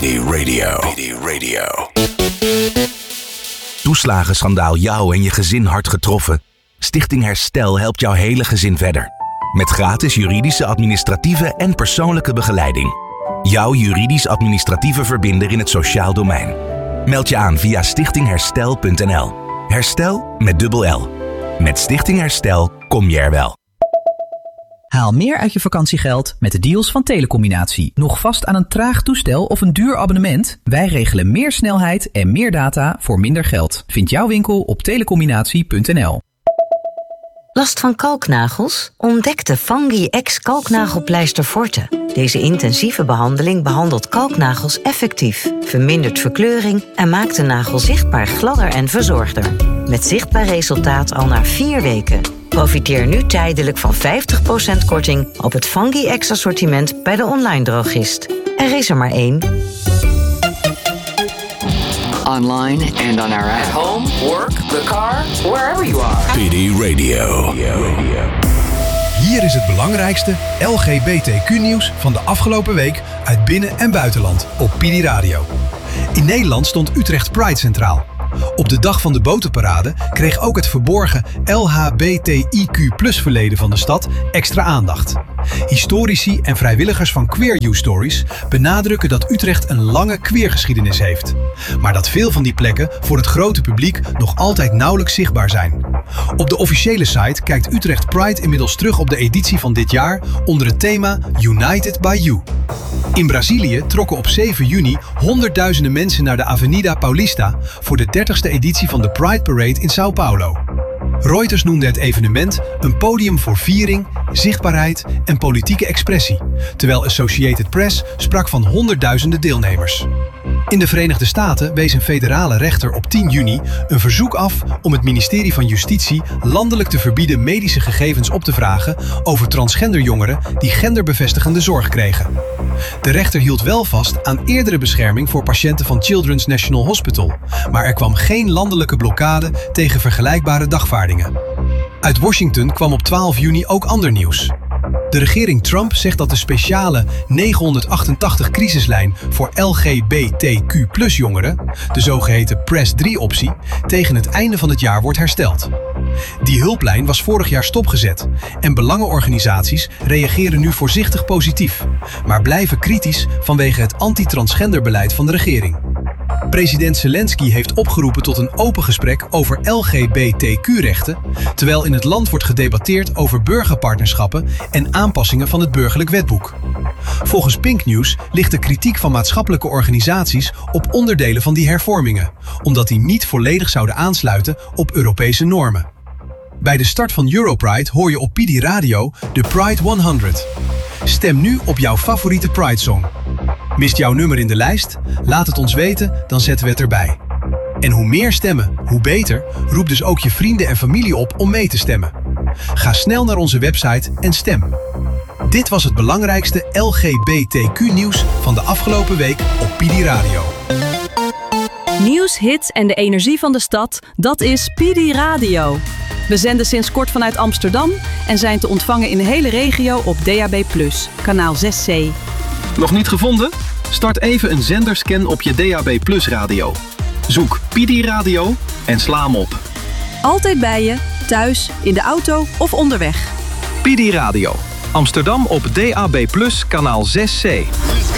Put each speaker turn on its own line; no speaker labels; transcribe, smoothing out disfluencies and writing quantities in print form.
PD Radio. Toeslagenschandaal jou en je gezin hard getroffen? Stichting Herstel helpt jouw hele gezin verder. Met gratis juridische, administratieve en persoonlijke begeleiding. Jouw juridisch-administratieve verbinder in het sociaal domein. Meld je aan via stichtingherstel.nl. Herstel met dubbel L. Met Stichting Herstel kom je er wel.
Haal meer uit je vakantiegeld met de deals van Telecombinatie. Nog vast aan een traag toestel of een duur abonnement? Wij regelen meer snelheid en meer data voor minder geld. Vind jouw winkel op telecombinatie.nl.
Last van kalknagels? Ontdek de Fungi X kalknagelpleister Forte. Deze intensieve behandeling behandelt kalknagels effectief, vermindert verkleuring en maakt de nagel zichtbaar gladder en verzorgder. Met zichtbaar resultaat al na 4 weken. Profiteer nu tijdelijk van 50% korting op het Fungi X assortiment bij de online drogist. Er is er maar 1.
Online and on our app. At home, work, the car, wherever you are.
PD Radio.
Hier is het belangrijkste LGBTQ-nieuws van de afgelopen week uit binnen- en buitenland op PD Radio. In Nederland stond Utrecht Pride centraal. Op de dag van de botenparade kreeg ook het verborgen LHBTIQ+-verleden van de stad extra aandacht. Historici en vrijwilligers van Queer You Stories benadrukken dat Utrecht een lange queergeschiedenis heeft. Maar dat veel van die plekken voor het grote publiek nog altijd nauwelijks zichtbaar zijn. Op de officiële site kijkt Utrecht Pride inmiddels terug op de editie van dit jaar onder het thema United by You. In Brazilië trokken op 7 juni honderdduizenden mensen naar de Avenida Paulista voor de 30ste editie van de Pride Parade in São Paulo. Reuters noemde het evenement een podium voor viering, zichtbaarheid en politieke expressie, terwijl Associated Press sprak van honderdduizenden deelnemers. In de Verenigde Staten wees een federale rechter op 10 juni een verzoek af om het ministerie van Justitie landelijk te verbieden medische gegevens op te vragen over transgender jongeren die genderbevestigende zorg kregen. De rechter hield wel vast aan eerdere bescherming voor patiënten van Children's National Hospital, maar er kwam geen landelijke blokkade tegen vergelijkbare dagvaardingen. Uit Washington kwam op 12 juni ook ander nieuws. De regering Trump zegt dat de speciale 988 crisislijn voor LGBTQ+-jongeren, de zogeheten Press 3-optie, tegen het einde van het jaar wordt hersteld. Die hulplijn was vorig jaar stopgezet en belangenorganisaties reageren nu voorzichtig positief, maar blijven kritisch vanwege het anti-transgenderbeleid van de regering. President Zelensky heeft opgeroepen tot een open gesprek over LGBTQ-rechten, terwijl in het land wordt gedebatteerd over burgerpartnerschappen en aanpassingen van het burgerlijk wetboek. Volgens Pink News ligt de kritiek van maatschappelijke organisaties op onderdelen van die hervormingen, omdat die niet volledig zouden aansluiten op Europese normen. Bij de start van Europride hoor je op PD Radio de Pride 100. Stem nu op jouw favoriete Pride-song. Mist jouw nummer in de lijst? Laat het ons weten, dan zetten we het erbij. En hoe meer stemmen, hoe beter. Roep dus ook je vrienden en familie op om mee te stemmen. Ga snel naar onze website en stem. Dit was het belangrijkste LGBTQ-nieuws van de afgelopen week op PD Radio.
Nieuws, hits en de energie van de stad, dat is PD Radio. We zenden sinds kort vanuit Amsterdam en zijn te ontvangen in de hele regio op DAB+, kanaal 6C.
Nog niet gevonden? Start even een zenderscan op je DAB+ radio. Zoek PD Radio en sla hem op.
Altijd bij je, thuis, in de auto of onderweg.
PD Radio. Amsterdam op DAB+, kanaal 6C.